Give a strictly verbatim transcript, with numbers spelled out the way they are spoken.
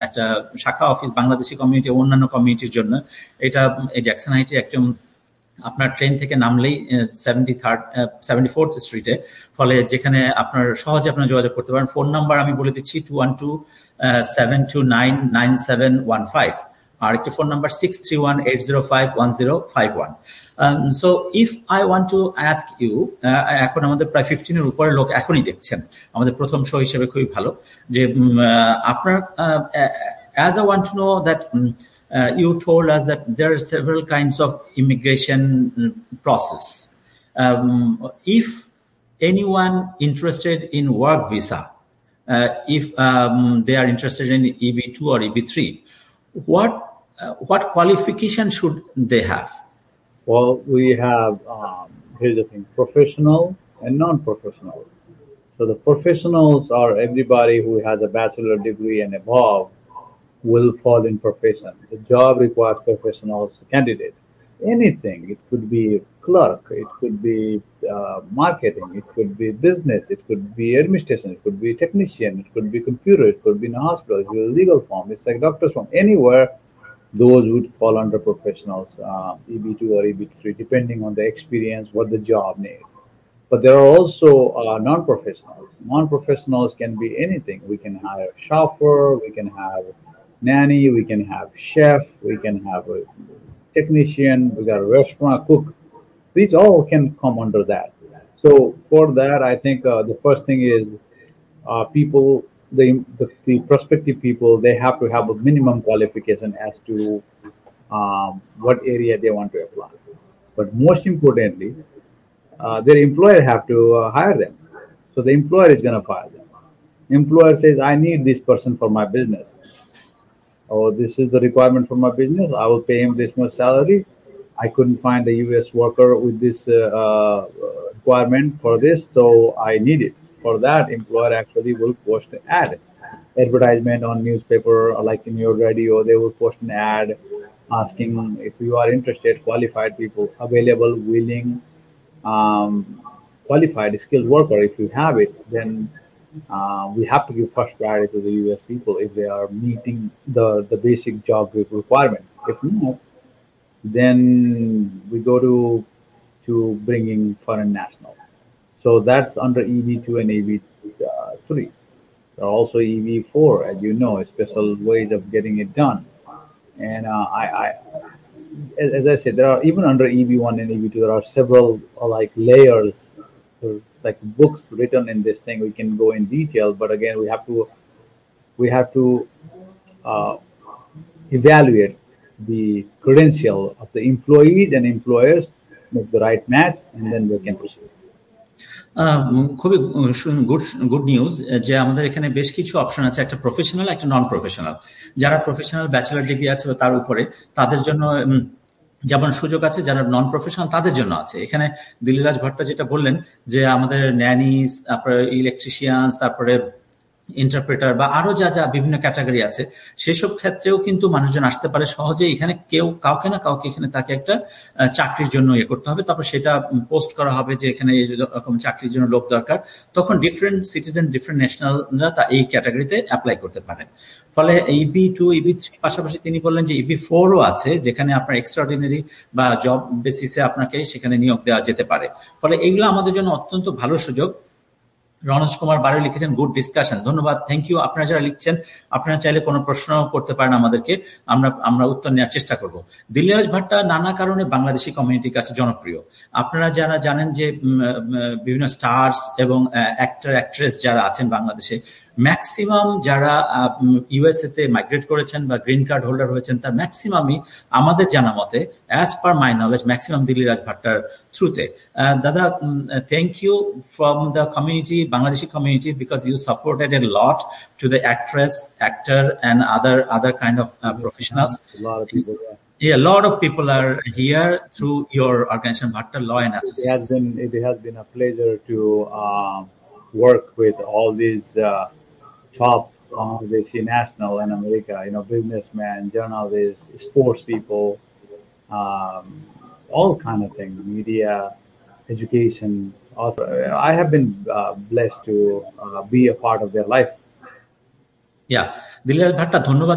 একটা শাখা office Bangladeshi community অন্যান্য কমিউনিটির জন্য। এটা এই জ্যাকসন হাইটে একদম আপনার ট্রেন থেকে নামলেই সেভেন্টি থার্ড সেভেন্টি ফোর্থ স্ট্রিটে, ফলে যেখানে আপনার সহজে আপনার যোগাযোগ করতে পারেন। ফোন নাম্বার আমি বলে দিচ্ছি two one two seven two nine nine seven one five, আর একটি phone number six three one eight zero five one zero five one. So if I want to ask you, এখন আমাদের প্রায় ফিফটিনের উপরে লোক এখনই দেখছেন, আমাদের প্রথম শো হিসেবে খুবই ভালো যে আপনার, as I want to know that um, uh, you told us that there are several kinds of immigration process. Um, if anyone interested in work visa, uh, if um, they are interested in E B two or E B three, what uh, what qualification should they have? Well, we have, um, here's the thing, professional and non-professional. So the professionals are everybody who has a bachelor degree and above will fall in profession. The job requires professionals candidate. Anything, it could be clerk, it could be uh, marketing, it could be business, it could be administration, it could be technician, it could be computer, it could be in a hospital, it could be a legal firm, it's like doctor's firm, anywhere. Those would fall under professionals, uh, E B two or E B three, depending on the experience, what the job needs. But there are also uh, non-professionals. Non-professionals can be anything. We can hire a chauffeur, we can have nanny, we can have chef, we can have a technician, we got a restaurant cook. These all can come under that. So for that, I think uh, the first thing is uh, people, the, the the prospective people, they have to have a minimum qualification as to um, what area they want to apply. But most importantly, uh, their employer have to uh, hire them. So the employer is going to fire them. Employer says, I need this person for my business. Oh, this is the requirement for my business. I will pay him this much salary. I couldn't find a U S worker with this uh, uh, requirement for this, so I need it. For that, employer actually will post an ad, advertisement on newspaper, or like in your radio, they will post an ad asking if you are interested, qualified people available, willing, um, qualified, skilled worker. If you have it, then uh, we have to give first priority to the U S people if they are meeting the, the basic job requirement. If not, then we go to to bringing foreign national. So that's under E B two and E B three. There are also E B four, as you know, special ways of getting it done. And uh, I, I, as I said, there are even under E B one and E B two, there are several uh, like layers, uh, like books written in this thing. We can go in detail, but again, we have to we have to uh, evaluate the credential of the employees and employers, make the right match, and then we can proceed. খুবই good good news যে আমাদের এখানে বেশ কিছু option আছে, একটা professional, একটা non professional. যারা প্রফেশনাল ব্যাচেলার ডিগ্রি আছে তার উপরে, তাদের জন্য যেমন সুযোগ আছে, যারা নন প্রফেশনাল তাদের জন্য আছে। এখানে দিল্লীরাজ ভট্ট যেটা বললেন যে আমাদের ন্যানিস, তারপরে ইলেকট্রিশিয়ানস, তারপরে ইন্টারপ্রেটার বা আরো যা যা বিভিন্ন ক্যাটাগরি আছে, সেসব ক্ষেত্রেও কিন্তু মানুষজন আসতে পারে সহজে। এখানে কেউ কাউকে না কাউকে এখানে তাকে একটা চাকরির জন্য ইয়ে করতে হবে, তারপর সেটা পোস্ট করা হবে যে এখানে এরকম চাকরির জন্য লোক দরকার। তখন ডিফারেন্ট সিটিজেন, ডিফারেন্ট ন্যাশনালরা তা এই ক্যাটাগরিতে অ্যাপ্লাই করতে পারেন। ফলে ইবি টু, ইবি থ্রি পাশাপাশি তিনি বললেন যে ইবি ফোরও আছে, যেখানে আপনার এক্সট্রাঅর্ডিনারি বা জব বেসিসে আপনাকে সেখানে নিয়োগ দেওয়া যেতে পারে। ফলে এগুলো আমাদের জন্য অত্যন্ত ভালো সুযোগ। রনজ কুমার বারো লিখেছেন গুড ডিসকাশন, ধন্যবাদ, থ্যাংক ইউ। আপনারা যারা লিখছেন, আপনারা চাইলে কোনো প্রশ্ন করতে পারেন আমাদেরকে, আমরা আমরা উত্তর নেওয়ার চেষ্টা করব। দিল্লীরাজ ভট্টা নানা কারণে বাংলাদেশি কমিউনিটির কাছে জনপ্রিয়। আপনারা যারা জানেন যে বিভিন্ন স্টার্স এবং অ্যাক্টর অ্যাক্ট্রেস যারা আছেন বাংলাদেশে, ম্যাক্সিমাম যারা ইউএসএ তে মাইগ্রেট করেছেন বা গ্রিন কার্ড হোল্ডার হয়েছেন, তার ম্যাক্সিমামই আমাদের জানা মতে, as per my knowledge, maximum দিল্লীরাজ ভট্টার থ্রুতে। দাদা, thank you from the community, Bangladeshi community, because you supported a lot to the actress, actor, and other other kind of uh, professionals. A lot of people, yeah. Yeah, a lot of people are here through your organization, Bhatta Law and Associates. It has been it has been a pleasure to uh, work with all these uh, top Bangladeshi national in America. You know, businessmen, journalists, sports people, um, all kind of things, media, education. Also, I have been uh, blessed to uh, be a part of their life. Yeah, দিল্লীরাজ Bhatta, ধন্যবাদ।